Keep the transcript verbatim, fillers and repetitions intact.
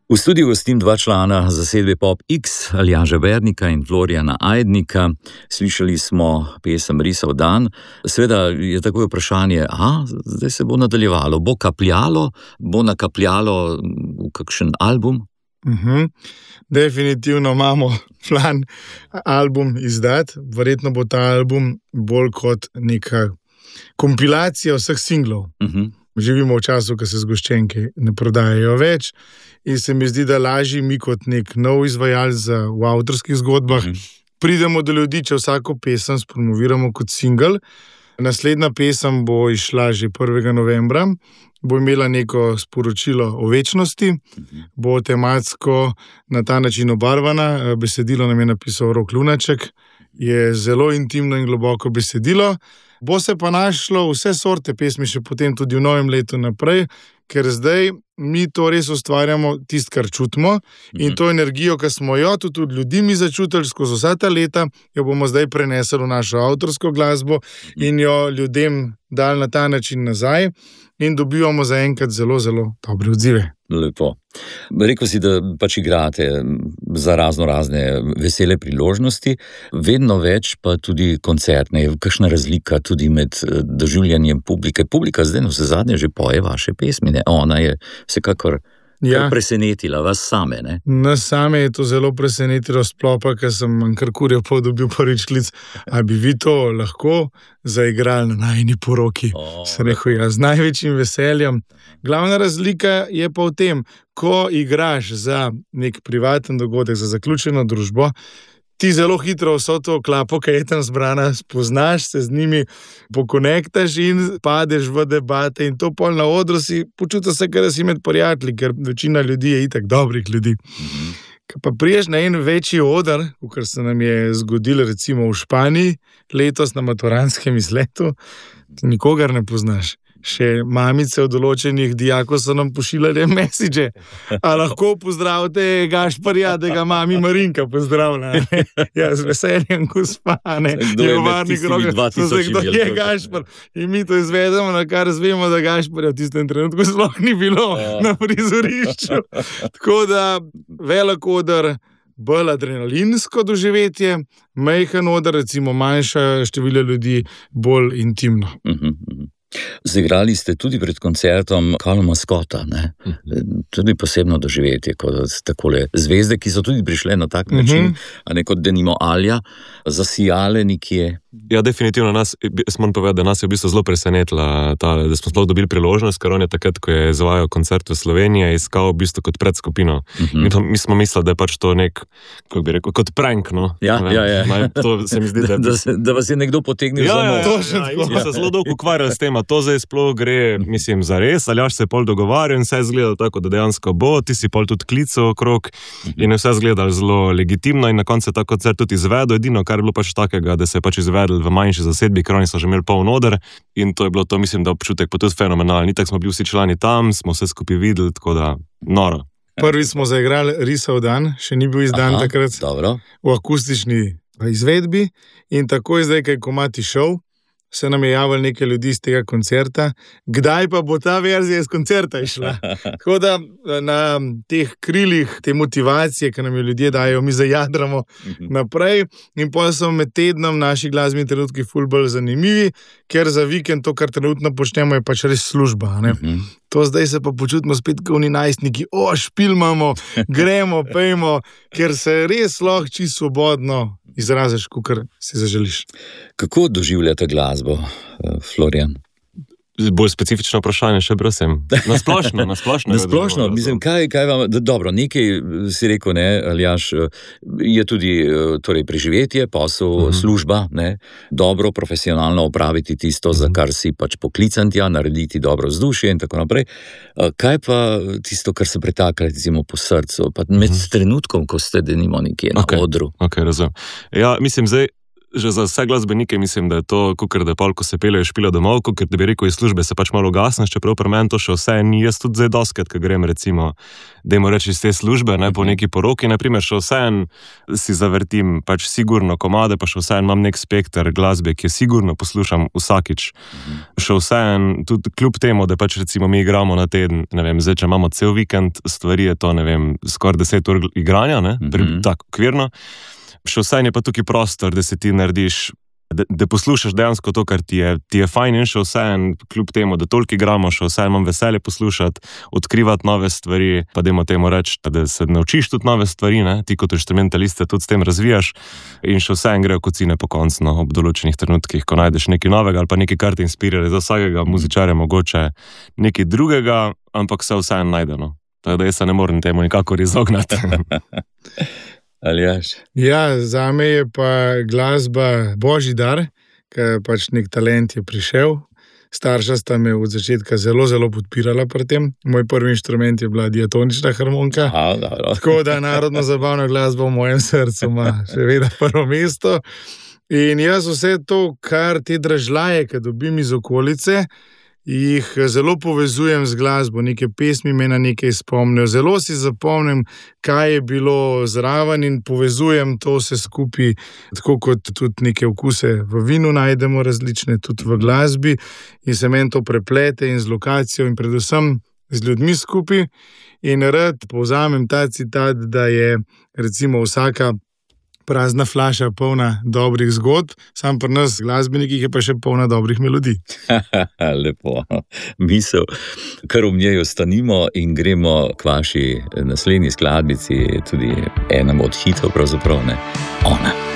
V studiu gostim dva člana zasedbe Pop X, Aljaža Vernika in Florjana Ajdnika. Slišali smo pesem Risov dan. Seveda je takoj vprašanje, a zdaj se bo nadaljevalo, bo kapljalo, bo nakapljalo v kakšen album? Uh-huh. Definitivno imamo plan album izdati. Verjetno bo ta album bolj kot neka kompilacija vseh singlov. Uh-huh. Živimo v času, ko se zgoščenke ne prodajajo več in se mi zdi, da lažje mi kot nek nov izvajalec v avtorskih zgodbah mm. pridemo do ljudi, če vsako pesem spromoviramo kot singl. Naslednja pesem bo išla že prvega novembra, bo imela neko sporočilo o večnosti, mm. bo tematsko na ta način obarvana. Besedilo nam je napisal Rok Lunaček, je zelo intimno in globoko besedilo. Bo se pa našlo vse sorte pesmi še potem tudi v novem letu naprej, ker zdaj mi to res ustvarjamo tisto, kar čutimo in to energijo, ki smo jo tudi od ljudi mi začutili skozi vsa ta leta, jo bomo zdaj prenesli v našo avtorsko glasbo in jo ljudem dali na ta način nazaj in dobivamo zaenkrat zelo, zelo dobre odzive. Lepo. Rekel si, da pač igrate za razno razne vesele priložnosti, vedno več pa tudi koncertne. Je kakšna razlika tudi med doživljanjem publike? Publika zdaj na vse zadnje že poje vaše pesmi, ne? Ona je vsekakor ja. presenetila vas same, ne? Nas same je to zelo presenetilo, sploh pa, ker sem kar kurjo dobil prvič klic, a bi vi to lahko zaigrali na najini poroki. Oh, sem rekel, ja, z največjim veseljem. Glavna razlika je pa v tem, ko igraš za nek privaten dogodek, za zaključeno družbo, ti zelo hitro vso to klapo, ki je tam zbrana, spoznaš, se z njimi pokonektaš in padeš v debate in to pol na odru si počuta se, ker si med prijatelji, ker večina ljudi je itak dobrih ljudi. Mm-hmm. Ko pa priješ na en večji oder, kar se nam je zgodilo recimo v Španiji, letos na maturantskem izletu, nikogar ne poznaš. Še mamice od določenih dijakov so nam pošiljali mesiče. A lahko pozdravite Gašparja, da ga mami Marinka pozdravlja. Ja, z veseljem, gospa, ne. Kdo je med tistimi dva tisoč Kdo je Gašpar? In mi to izvedemo, na kar zvemo, da Gašparja v tistem trenutku sploh ni bilo ja. na prizorišču. Tako da velik oder, bolj adrenalinsko doživetje, majhen oder, recimo manjša število ljudi, bolj intimno. Mhm. Zigrali ste tudi pred koncertom Calluma Scotta, ne? Tudi posebno doživetje, kot takole zvezde, ki so tudi prišle na tak način, uh-huh. a ne kot denimo Alja, zasijale nekje. Ja, definitivno nas, smo povedali, da nas je v bistvu zelo presenetila, ta, da smo sploh dobili priložnost, ker on je takrat, ko je izvajal koncert v Sloveniji, iskal v bistvu kot predskupino. Uh-huh. Mi, mi smo mislili, da je pač to nek, kako bi rekel, kot prank, no. Ja, ne, ja, ja. Naj, to se mi zdi, da... da, da, da vas je nekdo potegnil ja, za nos. Ja, ja, ja, ja, ja. se zelo dolgo ukvarjali s tem, a to zdaj sploh gre, mislim, za res, Aljaž se je pol dogovarjal in vse je izgledalo tako, da dejansko bo, ti si pol tudi klical okrog in je vse izgledalo zelo legitimno in na koncu je ta koncert tudi izvedel, edino, kar je bilo pač takega, da se je pač izvedel v manjši zasedbi, ker oni so že imeli poln oder in to je bilo to, mislim, da občutek pa tudi fenomenalni. Itak smo bili vsi člani tam, smo vse skupaj videli, tako da noro. Prvi smo zaigrali Risov dan, še ni bil izdan Aha, takrat dobro. v akustični izvedbi in takoj zdaj, kaj komati šel, se nam je javili nekaj ljudi iz tega koncerta, kdaj pa bo ta verzija iz koncerta išla. Tako da na teh krilih, te motivacije, ki nam jo ljudje dajo, mi zajadramo naprej in potem so med tednom naši glasbeni trenutki ful bolj zanimivi, ker za vikend to, kar trenutno počnemo, je pač res služba. Ne? Uh-huh. To zdaj se pa počutimo spet kot oni najstniki, o, špilmamo, gremo, pejmo, ker se res lahko čisto svobodno izraziš, kakor si zaželiš. Kako doživljate glasbo, Florjan? Bolj specifično vprašanje, še prosim. Nasplošno, nasplošno. Nasplošno, mislim, kaj, kaj vam, dobro, nekaj si rekel, ne, Aljaž, je tudi torej, preživetje, posel, uh-huh. služba, ne, dobro, profesionalno opraviti tisto, uh-huh. za kar si pač poklican tja, narediti dobro vzdušje in tako naprej. Kaj pa tisto, kar se pretaka, recimo, po srcu, pa med uh-huh. trenutkom, ko ste denimo nekje na okay. odru? Ok, razumem. Ja, mislim, zdaj, že za vse glasbenike mislim, da je to, kukor da pol, ko se peljejo špilo domov, kukor da bi rekel iz službe, se pač malo gasneš, čeprav pri meni to še vse ni, jaz tudi zdaj doskrat, ko grem recimo, dajmo reči iz te službe, ne, po neki poroki, naprimer, še vse si zavrtim pač sigurno komade, pa še vse imam nek spekter glasbe, ki jo sigurno poslušam vsakič. Še vse tudi kljub temu, da pač recimo mi igramo na teden, ne vem, zdaj, če imamo cel vikend, stvari je to, ne vem, skoraj deset ur igranja, ne, pri, tako okvirno. Še vse je pa tukaj prostor, da se ti narediš, da, da poslušaš dejansko to, kar ti je, ti je fajn in še vse, kljub temu, da toliko igramo, še vse imam veselje poslušati, odkrivati nove stvari, pa dajmo temu reči, da se naučiš tudi nove stvari, ne? Ti kot inštrumentaliste tudi s tem razvijaš in še vse grejo kocine po koncu, no, ob določenih trenutkih, ko najdeš nekaj novega ali pa nekaj, kar te inspirira, za vsakega muzičarja mogoče nekaj drugega, ampak se vse najdeno. Tako da jaz se ne morem temu nikakor izognati. Aljaž. Ja, zame je pa glasba božji dar, ker pač nek talent je prišel. Starša sta me od začetka zelo, zelo podpirala pri tem. Moj prvi inštrument je bila diatonična harmonika. A, da, da. Tako da narodno zabavna glasba v mojem srcu ima še vedno prvo mesto. In jaz vse to, kar te dražljaje, ki dobim iz okolice, jih zelo povezujem z glasbo, neke pesmi me na nekaj spomnijo, zelo si zapomnim, kaj je bilo zraven in povezujem to vse skupaj, tako kot tudi neke okuse v vinu najdemo različne, tudi v glasbi in se meni to preplete in z lokacijo in predvsem z ljudmi skupaj in rad povzamem ta citat, da je recimo vsaka prazna flaša polna dobrih zgodb, sam pri nas glasbenikih je pa še polna dobrih melodij. Lepo. Misel, kar v njej ostanimo in gremo k vaši naslednji skladbici, tudi enem od hitov pravzaprav, ne? Ona.